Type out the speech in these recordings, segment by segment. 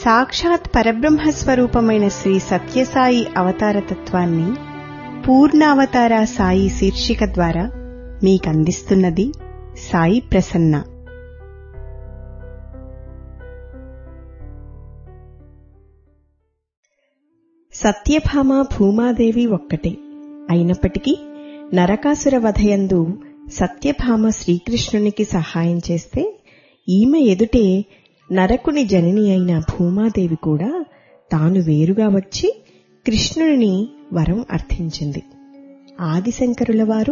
సాక్షాత్ పరబ్రహ్మస్వరూపమైన శ్రీ సత్యసాయి అవతారతత్వాన్ని పూర్ణావతార సాయి శీర్షిక ద్వారా మీకందిస్తున్నది సాయి ప్రసన్న. సత్యభామ భూమాదేవి ఒక్కటే అయినప్పటికీ నరకాసుర వధయందు సత్యభామ శ్రీకృష్ణునికి సహాయం చేస్తే ఈమె ఎదుటే నరకుని జనని అయిన భూమాదేవి కూడా తాను వేరుగా వచ్చి కృష్ణుని వరం అర్థించింది. ఆదిశంకరుల వారు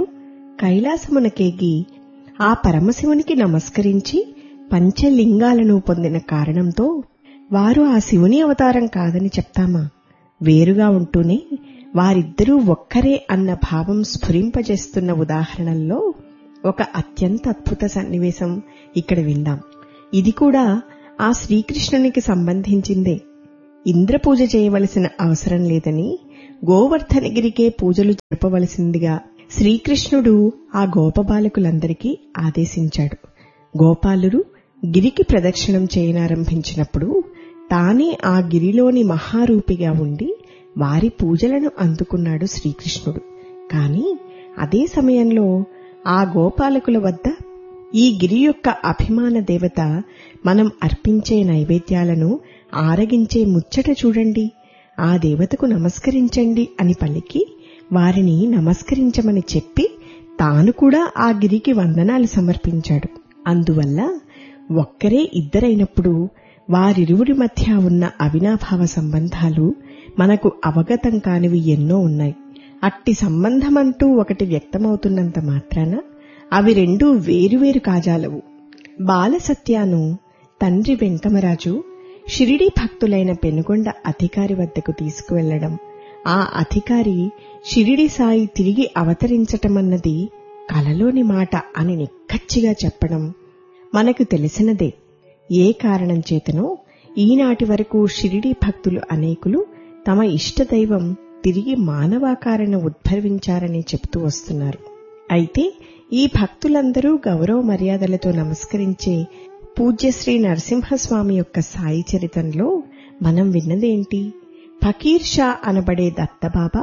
కైలాసమునకేగి ఆ పరమశివునికి నమస్కరించి పంచలింగాలను పొందిన కారణంతో వారు ఆ శివుని అవతారం కాదని చెప్తామా? వేరుగా ఉంటూనే వారిద్దరూ ఒక్కరే అన్న భావం స్ఫురింపజేస్తున్న ఉదాహరణల్లో ఒక అత్యంత అద్భుత సన్నివేశం ఇక్కడ విందాం. ఇది కూడా ఆ శ్రీకృష్ణునికి సంబంధించిందే. ఇంద్రపూజ చేయవలసిన అవసరం లేదని గోవర్ధనగిరికే పూజలు జరపవలసిందిగా శ్రీకృష్ణుడు ఆ గోపబాలకులందరికీ ఆదేశించాడు. గోపాలురు గిరికి ప్రదక్షిణం చేయనారంభించినప్పుడు తానే ఆ గిరిలోని మహారూపిగా ఉండి వారి పూజలను అందుకున్నాడు శ్రీకృష్ణుడు. కాని అదే సమయంలో ఆ గోపాలకుల వద్ద ఈ గిరి యొక్క అభిమాన దేవత మనం అర్పించే నైవేద్యాలను ఆరగించే ముచ్చట చూడండి, ఆ దేవతకు నమస్కరించండి అని పలికి వారిని నమస్కరించమని చెప్పి తాను కూడా ఆ గిరికి వందనాలు సమర్పించాడు. అందువల్ల ఒక్కరే ఇద్దరైనప్పుడు వారిరువురి మధ్య ఉన్న అవినాభావ సంబంధాలు మనకు అవగతం కానివి ఎన్నో ఉన్నాయి. అట్టి సంబంధమంటూ ఒకటి వ్యక్తమవుతున్నంత మాత్రాన అవి రెండూ వేరువేరు కాజాలవు. బాలసత్యాను తండ్రి వెంకమరాజు షిరిడీ భక్తులైన పెనుగొండ అధికారి వద్దకు తీసుకువెళ్లడం, ఆ అధికారి షిరిడీ సాయి తిరిగి అవతరించటమన్నది కలలోని మాట అని నిక్కచ్చిగా చెప్పడం మనకు తెలిసినదే. ఏ కారణం చేతనో ఈనాటి వరకు షిరిడీ భక్తులు అనేకులు తమ ఇష్టదైవం తిరిగి మానవాకారాన్ని ఉద్భవించారని చెబుతూ వస్తున్నారు. అయితే ఈ భక్తులందరూ గౌరవ మర్యాదలతో నమస్కరించే పూజ్యశ్రీ నరసింహస్వామి యొక్క సాయి చరితంలో మనం విన్నదేంటి? ఫకీర్ షా అనబడే దత్తబాబా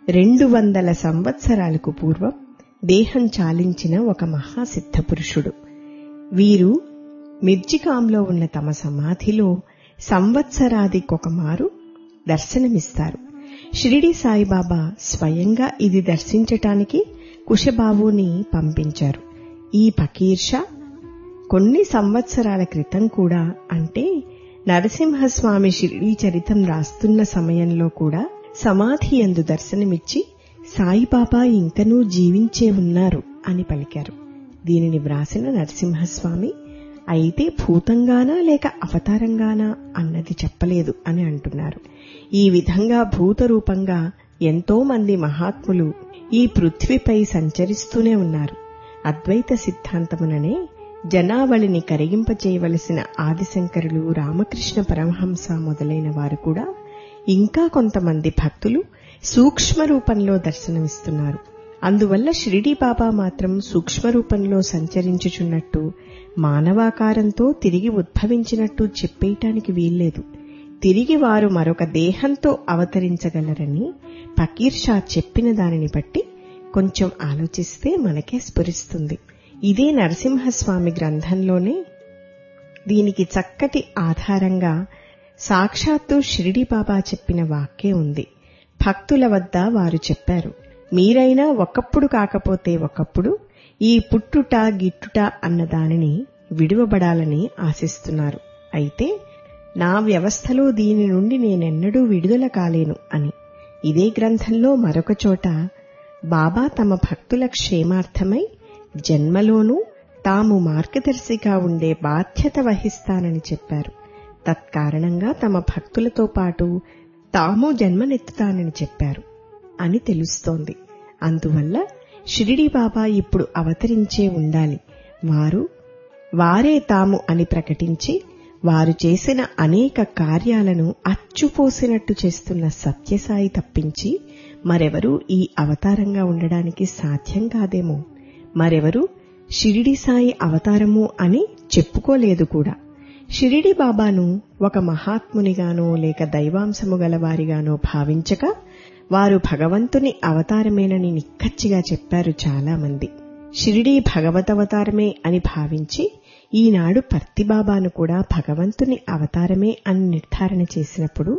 200 సంవత్సరాలకు పూర్వం దేహం చాలించిన ఒక మహాసిద్ధ పురుషుడు. వీరు మిర్జికాంలో ఉన్న తమ సమాధిలో సంవత్సరాదికొకమారు దర్శనమిస్తారు. షిరిడీ సాయిబాబా స్వయంగా ఇది దర్శించటానికి కుషబాబుని పంపించారు. ఈ ఫకీర్ షా కొన్ని సంవత్సరాల క్రితం కూడా, అంటే నరసింహస్వామి షిరిడీ చరితం రాస్తున్న సమయంలో కూడా సమాధి యందు దర్శనమిచ్చి సాయిబాబా ఇంకనూ జీవించే ఉన్నారు అని పలికారు. దీనిని వ్రాసిన నరసింహస్వామి అయితే భూతంగానా లేక అవతారంగానా అన్నది చెప్పలేదు అని అంటున్నారు. ఈ విధంగా భూతరూపంగా ఎంతో మంది మహాత్ములు ఈ పృథ్వీపై సంచరిస్తూనే ఉన్నారు. అద్వైత సిద్ధాంతముననే జనావళిని కరిగింపచేయవలసిన ఆదిశంకరులు, రామకృష్ణ పరమహంస మొదలైన వారు కూడా ఇంకా కొంతమంది భక్తులు సూక్ష్మ రూపంలో దర్శనమిస్తున్నారు. అందువల్ల షిరిడీ బాబా మాత్రం సూక్ష్మరూపంలో సంచరించుచున్నట్టు, మానవాకారంతో తిరిగి ఉద్భవించినట్టు చెప్పేయటానికి వీల్లేదు. తిరిగి వారు మరొక దేహంతో అవతరించగలరని ఫకీర్ షా చెప్పిన దానిని బట్టి కొంచెం ఆలోచిస్తే మనకే స్ఫురిస్తుంది. ఇదే నరసింహస్వామి గ్రంథంలోనే దీనికి చక్కటి ఆధారంగా సాక్షాత్తు షిరిడీ బాబా చెప్పిన వాక్యే ఉంది. భక్తుల వద్ద వారు చెప్పారు, మీరైనా ఒకప్పుడు కాకపోతే ఒకప్పుడు ఈ పుట్టుట గిట్టుట అన్న దానిని విడువబడాలని ఆశిస్తున్నారు. అయితే నా వ్యవస్థలో దీని నుండి నేనెన్నడూ విడుదల కాలేను అని. ఇదే గ్రంథంలో మరొక చోట బాబా తమ భక్తుల క్షేమార్థమై జన్మలోనూ తాము మార్గదర్శిగా ఉండే బాధ్యత వహిస్తానని చెప్పారు. తత్కారణంగా తమ భక్తులతో పాటు తాము జన్మనెత్తుతానని చెప్పారు అని తెలుస్తోంది. అందువల్ల షిరిడీ బాబా ఇప్పుడు అవతరించే ఉండాలి. వారే తాము అని ప్రకటించి వారు చేసిన అనేక కార్యాలను అచ్చుపోసినట్టు చేస్తున్న సత్యసాయి తప్పించి మరెవరూ ఈ అవతారంగా ఉండడానికి సాధ్యం కాదేమో. మరెవరూ షిరిడీ సాయి అవతారము అని చెప్పుకోలేదు కూడా. షిరిడీ బాబాను ఒక మహాత్మునిగానో లేక దైవాంశము గలవారిగానో భావించక వారు భగవంతుని అవతారమేనని నిక్కచ్చిగా చెప్పారు చాలామంది. షిరిడీ భగవదవతారమే అని భావించి ఈనాడు పర్తిబాబాను కూడా భగవంతుని అవతారమే అని నిర్ధారణ చేసినప్పుడు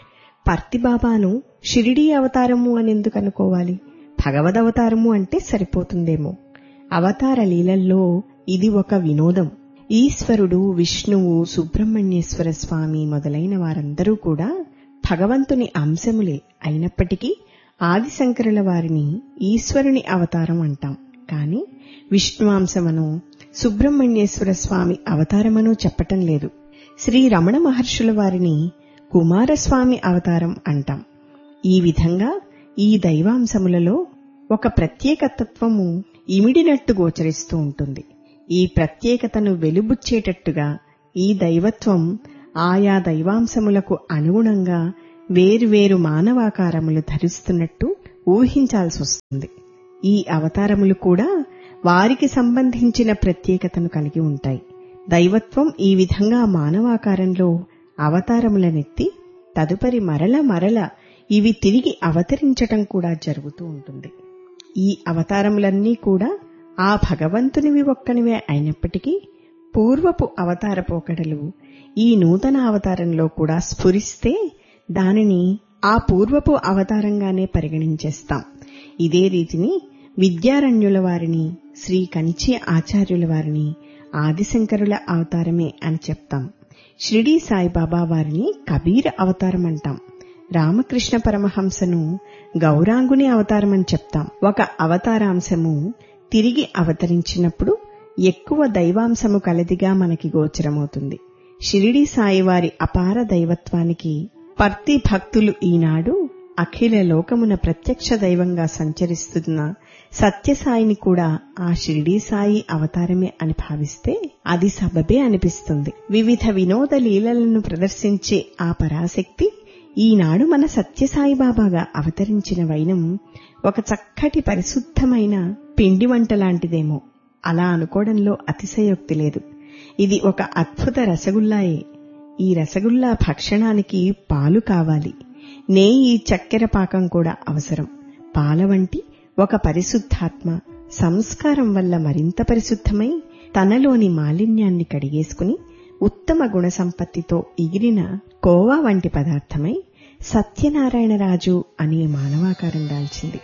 పర్తిబాబాను షిరిడీ అవతారము అని ఎందుకు అనుకోవాలి? భగవదవతారము అంటే సరిపోతుందేమో. అవతార లీలల్లో ఇది ఒక వినోదం. ఈశ్వరుడు, విష్ణువు, సుబ్రహ్మణ్యేశ్వర స్వామి మొదలైన వారందరూ కూడా భగవంతుని అంశములే అయినప్పటికీ ఆదిశంకరుల వారిని ఈశ్వరుని అవతారం అంటాం. కాని విష్ణువాంశమనో సుబ్రహ్మణ్యేశ్వర స్వామి అవతారమనో చెప్పటం లేదు. శ్రీ రమణ మహర్షుల వారిని కుమారస్వామి అవతారం అంటాం. ఈ విధంగా ఈ దైవాంశములలో ఒక ప్రత్యేకతత్వము ఇమిడినట్టు గోచరిస్తూ ఉంటుంది. ఈ ప్రత్యేకతను వెలుబుచ్చేటట్టుగా ఈ దైవత్వం ఆయా దైవాంశములకు అనుగుణంగా వేరువేరు మానవాకారములు ధరిస్తున్నట్టు ఊహించాల్సి వస్తుంది. ఈ అవతారములు కూడా వారికి సంబంధించిన ప్రత్యేకతను కలిగి ఉంటాయి. దైవత్వం ఈ విధంగా మానవాకారంలో అవతారములనెత్తి తదుపరి మరల ఇవి తిరిగి అవతరించటం కూడా జరుగుతూ ఉంటుంది. ఈ అవతారములన్నీ కూడా ఆ భగవంతునివి ఒక్కనివే అయినప్పటికీ పూర్వపు అవతార పోకడలు ఈ నూతన అవతారంలో కూడా స్ఫురిస్తే దానిని ఆ పూర్వపు అవతారంగానే పరిగణించేస్తాం. ఇదే రీతిని విద్యారణ్యుల వారిని, శ్రీ కంచి ఆచార్యుల వారిని ఆదిశంకరుల అవతారమే అని చెప్తాం. షిరిడీ సాయిబాబా వారిని కబీర్ అవతారం అంటాం. రామకృష్ణ పరమహంసను గౌరాంగుని అవతారమని చెప్తాం. ఒక అవతారాంశము తిరిగి అవతరించినప్పుడు ఎక్కువ దైవాంశము కలదిగా మనకి గోచరమవుతుంది. షిరిడీ సాయివారి అపార దైవత్వానికి పర్తి భక్తులు ఈనాడు అఖిల లోకమున ప్రత్యక్ష దైవంగా సంచరిస్తున్న సత్యసాయిని కూడా ఆ షిరిడీ సాయి అవతారమే అని భావిస్తే అది సబబే అనిపిస్తుంది. వివిధ వినోద లీలలను ప్రదర్శించే ఆ పరాశక్తి ఈనాడు మన సత్యసాయిబాబాగా అవతరించిన వైనం ఒక చక్కటి పరిశుద్ధమైన పిండి వంట లాంటిదేమో. అలా అనుకోవడంలో అతిశయోక్తి లేదు. ఇది ఒక అద్భుత రసగుల్లాయే. ఈ రసగుల్లా భక్షణానికి పాలు కావాలి, నెయ్యి, చక్కెర పాకం కూడా అవసరం. పాల వంటి ఒక పరిశుద్ధాత్మ సంస్కారం వల్ల మరింత పరిశుద్ధమై తనలోని మాలిన్యాన్ని కడిగేసుకుని ఉత్తమ గుణ సంపత్తితో ఎగిరిన కోవా వంటి పదార్థమై సత్యనారాయణరాజు అనే మానవాకారం దాల్చింది.